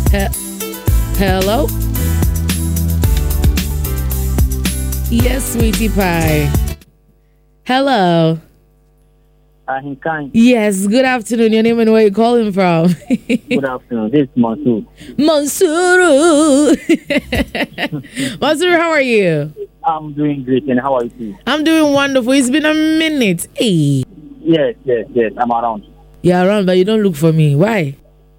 Hello? Yes, sweetie pie. Hello. Yes, good afternoon. Your name and where you calling from? Good afternoon. This is Mansour. Mansour. Mansour, how are you? I'm doing great. And how are you too? I'm doing wonderful. It's been a minute. Hey. Yes. I'm around. You're around, but you don't look for me. Why?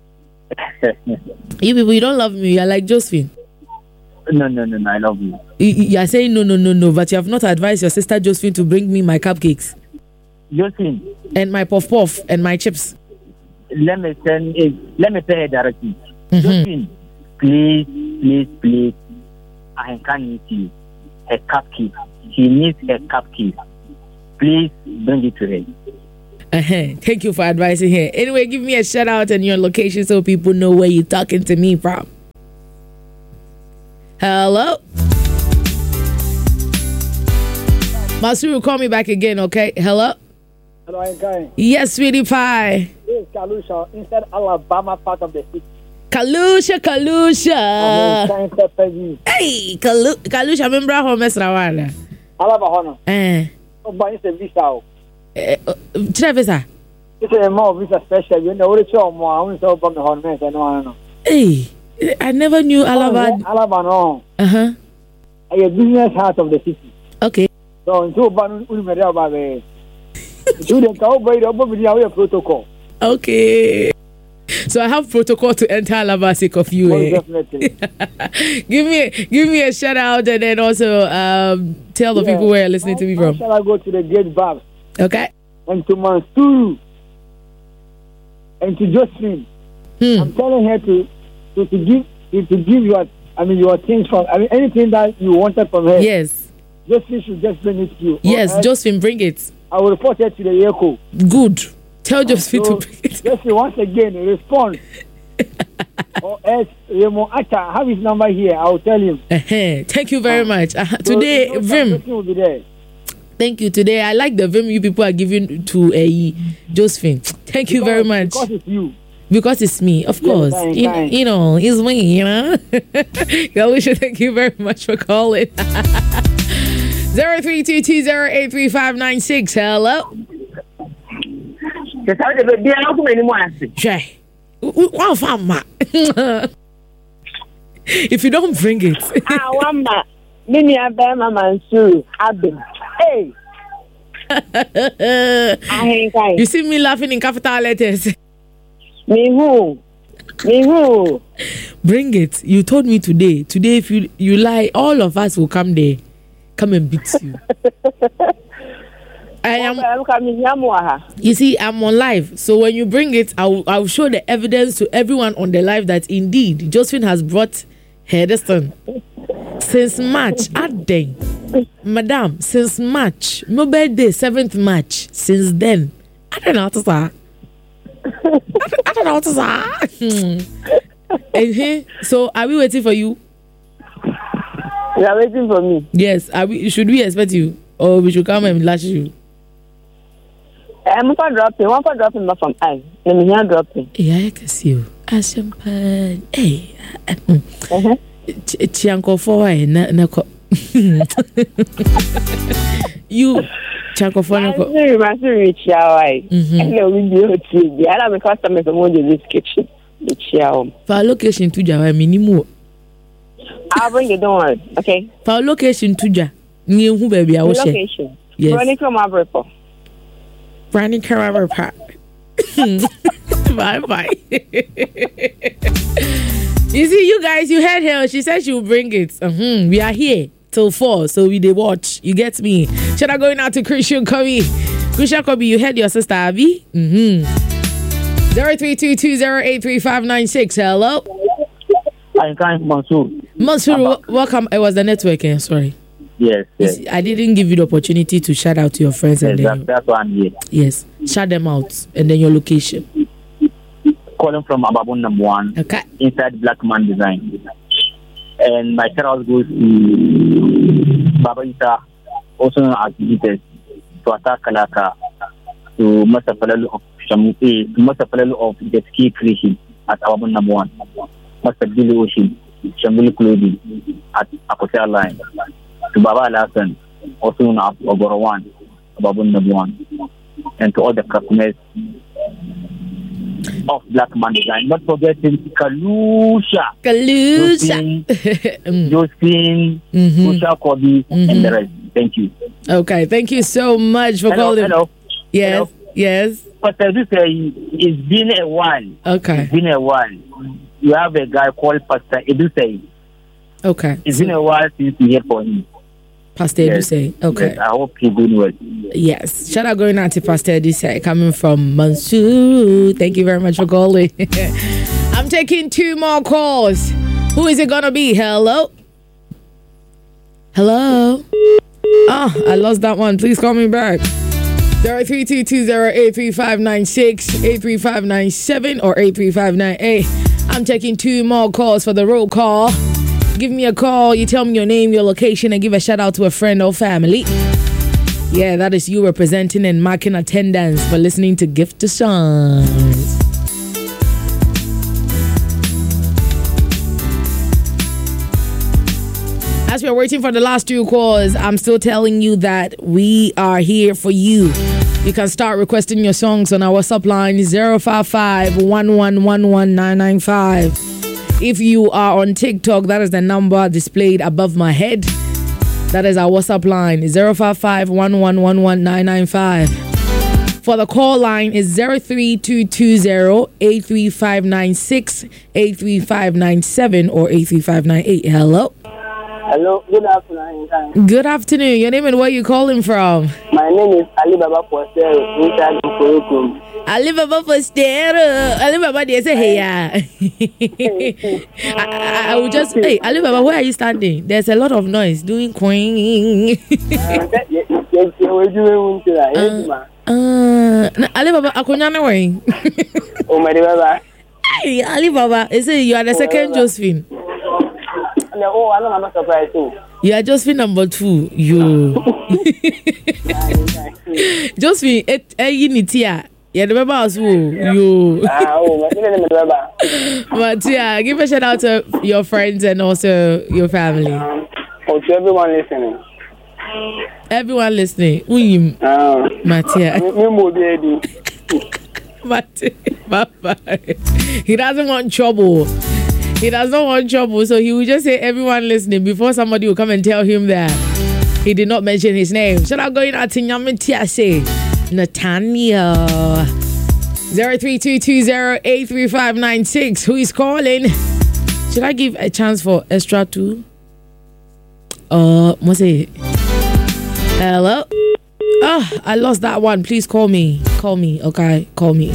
You people, you don't love me. You're like Josephine. No. I love you. You're saying no, but you have not advised your sister Josephine to bring me my cupcakes. Josephine. And my puff and my chips. Let me tell her directly. Josephine, please. I can't eat you. A cupcake. She needs a cupcake. Please bring it to her. Thank you for advising her. Anyway, give me a shout out and your location so people know where you're talking to me from. Hello? Masuru, call me back again, okay? Hello? Hello, Nkai. Yes, sweetie pie. This is Kalusha, inside Alabama part of the city. Kalusha. Hey, Kalusha, remember how Mesra Wala? Alabama. But it's a visa. Trevisa. It's a more visa special. You know, it's all more. I want to open the Hornet. I know. Hey, I never knew Alabama. Alabama. A business heart of the city. Okay. So, until Ban Ulmera Babe. Student, I'll buy the protocol. Okay. So I have protocol to enter Alabama sake of you. Definitely. give me a shout out and then also tell the people where you're listening to me from. Shall I go to the gate bar? Okay. And to Mansour and to Josephine. I'm telling her to give your things from anything that you wanted from her. Yes. Josephine should just bring it to you. Yes, Josephine, bring it. I will report it to the ECHO. Good. Tell Josephine to bring it. Josephine, once again, respond. Or else, Remo Acha, have his number here. I will tell him. Thank you very much. Today, Vim. Will be there. Thank you. Today, I like the Vim you people are giving to Josephine. Thank you very much. Because it's you. Because it's me, of course. Fine. You know, it's me, you know. Galisha, thank you very much for calling. 0322083596. Hello. If you don't bring it. Hey. You see me laughing in capital letters. Me who? Bring it. You told me today. Today, if you lie, all of us will come there. Come and beat you. You see, I'm on live. So when you bring it, I'll show the evidence to everyone on the live that indeed Josephine has brought her destiny. Since March, Madam, since March, my birthday, 7th March, since then, I don't know what to say. So, are we waiting for you? You are waiting for me? Yes. Should we expect you? Or we should come and lash you? I'm for dropping. One for dropping from I. Let me hear dropping. Yeah, I can see you. Ashampan. Hey. Chianco for why? You. Chianco for I'm rich. I'm a customer from this kitchen. For location to Java, minimum. I'll bring it, don't worry. Okay. For location to Java. New baby, I will share. Location. Yes. Running Carver Park. Bye. You see, you guys, you heard her. She said she will bring it. We are here till 4, so we they watch. You get me? Should I go out to Christian Kobe? Christian Kobe, you heard your sister Abby? 0322083596. Hello. I'm kind Mansour. Welcome. It was the networking. Sorry. Yes. See, I didn't give you the opportunity to shout out to your friends. Yes, and then that's why I'm here. Yes. Shout them out. And then your location. Calling from Ababon number 1. Okay. Inside Black Man Design. And my shout out goes to Baba Ita, also known as Gites, to Attack Kalaka, to Master Palalu of Shamuti, to Master Palalu of the Ski Creation at Ababon number 1. Pastor Billy Oshi, Shambuli Kulodi at Akosia Line, to Baba Lassen, also known as Ogorowan, Babun Nabuan, and to all the customers of Black Man Design. Not forgetting Kalusha, Josephine, Kusha Kobi, and the rest. Thank you. Okay, thank you so much for calling. Hello. Yes, Hello. yes. But as you say, it's been a while. Okay. It's been a while. You have a guy called Pastor Edusei. Okay. It's been a while since you hear from him. Pastor Edusei. Okay. Yes, I hope he's doing well. Yes. Shout out going out to Pastor Edusei coming from Mansour. Thank you very much for calling. I'm taking 2 more calls. Who is it gonna be? Hello? Hello? Oh, I lost that one. Please call me back. 0322083596, 83597, or 83598. I'm taking 2 more calls for the roll call. Give me a call. You tell me your name, your location, and give a shout out to a friend or family. Yeah, that is you representing and marking attendance for listening to Gift to Songs. As we're waiting for the last 2 calls, I'm still telling you that we are here for you. You can start requesting your songs on our WhatsApp line 055-1111-995. If you are on TikTok, that is the number displayed above my head. That is our WhatsApp line 055-1111-995. For the call line is 03220-83596, 83597, or 83598. Hello. Hello, good afternoon. Good afternoon. Your name and where you calling from? My name is Ali Baba Postero, inside Nkorokum. Ali Baba Postero. Ali Baba, they say, hey, I will just, hey, Ali Baba, where are you standing? There's a lot of noise doing queen. Ali Baba, akunyana way. Oh, my Baba. Hey, Ali Baba, is it you are the second Josephine? Oh, I know I'm surprised too. You are Josephine number 2. You. Josephine, yeah, remember us who you. But yeah, give a shout out to your friends and also your family. To everyone listening. Everyone listening. Matia. Bye-bye. He doesn't want trouble. He does not want trouble, so he will just say everyone listening before somebody will come and tell him that he did not mention his name. Should I go in at Nyamitiase? Nathaniel. 0322083596. Who is calling? Should I give a chance for extra 2? What's it? Hello? Oh, I lost that one. Please call me. Call me. Okay, call me.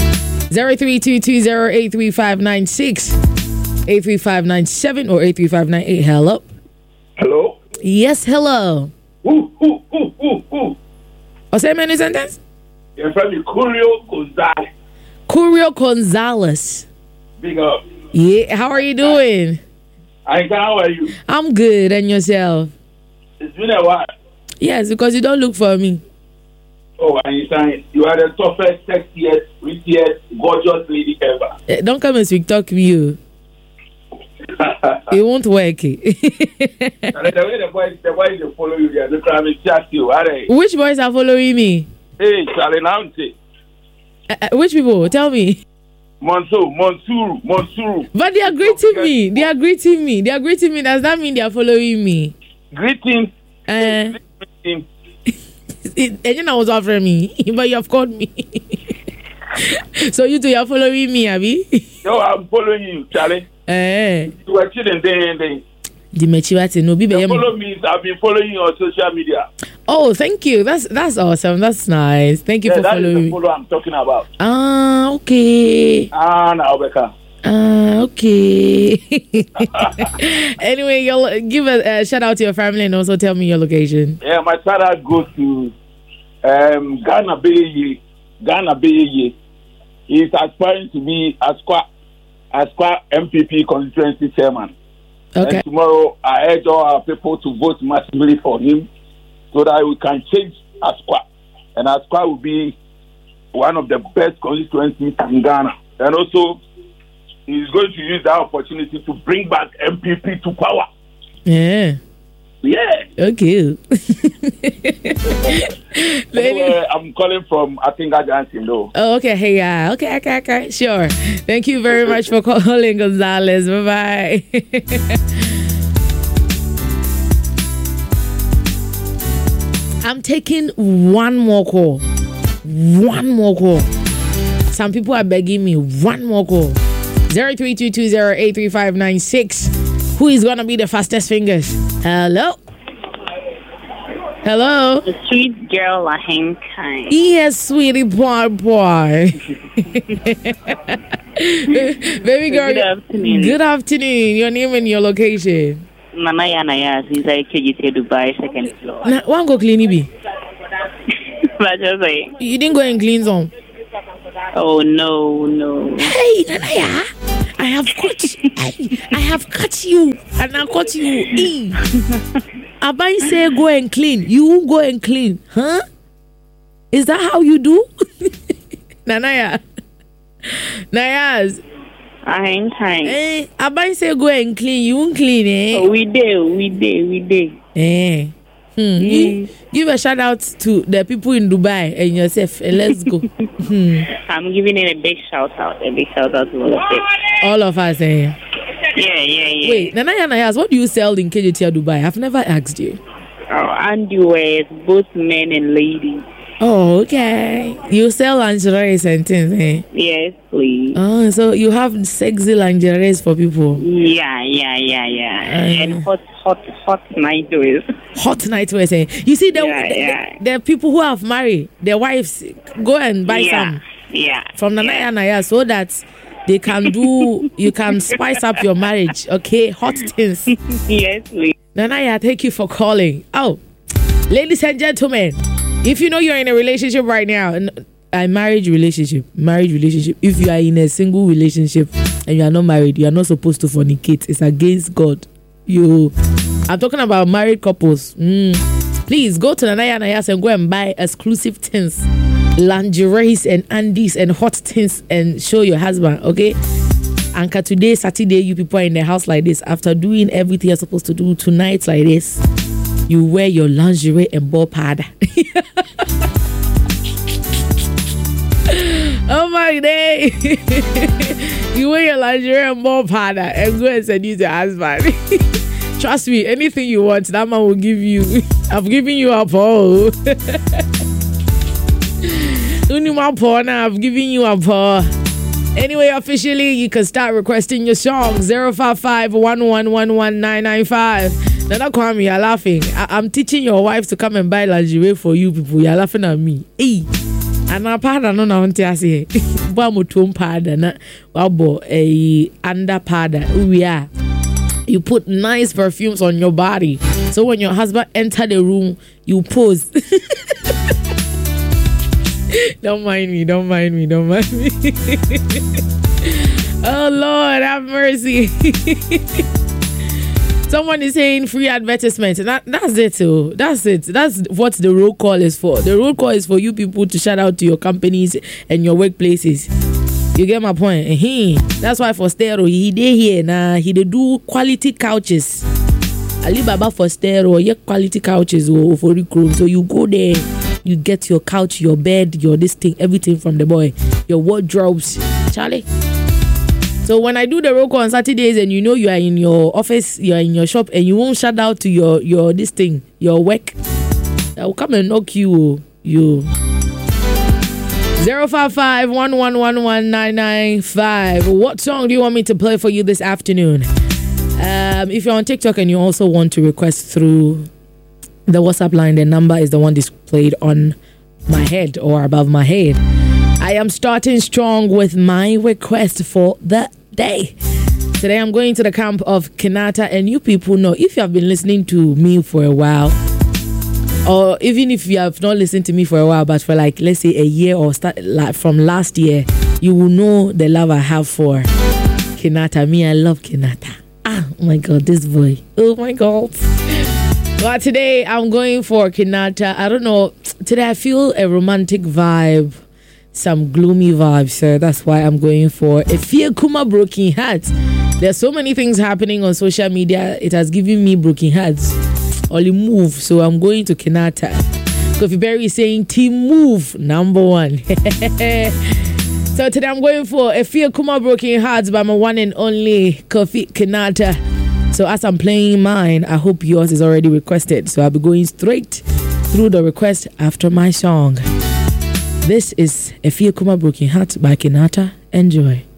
0322083596. 83597 or 83598. Hello. Hello. Yes, hello. Who? What's that man's sentence? You're from Curio Gonzalez. Curio Gonzalez. Big up. Yeah, how are you doing? How are you? I'm good, and yourself? It's been a while. Yes, because you don't look for me. Oh, Einstein, you are the toughest, sexiest, prettiest, gorgeous lady ever. Don't come and sweet talk you. It won't work. The way the boys follow you, they are looking at you. Which boys are following me? Hey, Charlie Nante. Which people? Tell me. Monsuru. But they are greeting me. They are greeting me. Does that mean they are following me? Greeting. Greeting. And I was offering me, but you have called me. So you two are following me, Abby? No, I'm following you, Charlie. You are chilling day. You follow me. I've been following you on social media. Oh, thank you. That's awesome. That's nice. Thank you for following me. That's the follow I'm talking about. Okay. Now, Becca. Okay. Anyway, you'll give a shout out to your family and also tell me your location. Yeah, my shout out goes to Ghana Beye. He's aspiring to be Asqua MPP constituency chairman. Okay. And tomorrow, I urge all our people to vote massively for him so that we can change Asqua. And Asqua will be one of the best constituencies in Ghana. And also, he's going to use that opportunity to bring back MPP to power. Yeah. Yeah. Okay. Anyway, I'm calling from Atinga Johnson, though. Oh, okay. Hey, yeah. Okay. Sure. Thank you very much for calling, Gonzalez. Bye-bye. I'm taking one more call. Some people are begging me. One more call. 0322083596. Who is going to be the fastest fingers? Hello? The sweet girl, Laheng Kai. Yes, sweetie boy. Baby girl. Good afternoon. Your name and your location? Nanaya Nayas. He's like KGT Dubai, second floor. One go clean be. What you didn't go and clean some? Oh, no. Hey, Nanaya. I have caught you, and I caught you. Abai say go and clean. You won't go and clean, huh? Is that how you do? Nayas. I ain't time. Eh, Abai say go and clean. You won't clean, eh? Oh, we did. Eh. Give a shout out to the people in Dubai and yourself, and let's go. I'm giving it a big shout out to all of them. All of us, eh? Yeah. Wait, Nayas, what do you sell in KJT Dubai? I've never asked you. Oh, underwear, both men and ladies. Oh, okay. You sell lingerie and things, eh? Yes, please. Oh, so you have sexy lingerie for people? Yeah. And hot nightwears. Hot nightwears, eh? You see, the people who have married, their wives, go and buy some. Yeah. From Naya, so that they can do, you can spice up your marriage, okay? Hot things. Yes, please. Nanaya, thank you for calling. Oh, ladies and gentlemen, if you know you're in a relationship right now, a marriage relationship, if you are in a single relationship and you are not married, you are not supposed to fornicate. It's against God. I'm talking about married couples. Please go to Nayas and go and buy exclusive things, lingeries and undies and hot things, and show your husband, okay? Anka, today, Saturday, you people are in the house like this. After doing everything you're supposed to do tonight like this, you wear your lingerie and ball pad. Oh my day. You wear your lingerie and ball pad and go and seduce your husband. Trust me, anything you want, that man will give you. I've given you a paw. I've given you a paw. Anyway, officially, you can start requesting your song. 055-1111-995. Nana Kwame, you're laughing. I'm teaching your wife to come and buy lingerie for you people. You're laughing at me. Hey. And I pardon no na unti ase. Ba motum pardon na wabo under pardon. We are. You put nice perfumes on your body. So when your husband enter the room, you pose. Don't mind me. Oh Lord, have mercy. Someone is saying free advertisement. That's it too. That's it. That's what the roll call is for. The roll call is for you people to shout out to your companies and your workplaces. You get my point? That's why for Stereo, he did here now. He did do quality couches. Alibaba for Stereo, quality couches for Recruit. So you go there, you get your couch, your bed, your this thing, everything from the boy, your wardrobes, Charlie. So when I do the roll call on Saturdays and you know you are in your office, you are in your shop, and you won't shout out to your this thing, your work, I will come and knock you. 055-1111-995. What song do you want me to play for you this afternoon? If you're on TikTok and you also want to request through the WhatsApp line, the number is the one displayed on my head or above my head. I am starting strong with my request for the day. Today I'm going to the camp of Kenyatta, and you people know, if you have been listening to me for a while, or even if you have not listened to me for a while, but for like, let's say a year or from last year, you will know the love I have for Kenyatta. Me, I love Kenyatta. Oh my God, this boy. Oh my God. But today I'm going for Kenyatta. I don't know. Today I feel a romantic vibe. some gloomy vibes. So that's why I'm going for Efie Kuma Broken Hearts. There's so many things happening on social media. It has given me broken hearts. Only move. So I'm going to Kenata. Kofi Berry is saying team move number 1. So today I'm going for Efie Kuma Broken Hearts by my one and only Kofi Kenata. So as I'm playing mine, I hope yours is already requested. So I'll be going straight through the request after my song. This is Efie Kuma Broken Hearts by Kenata. Enjoy.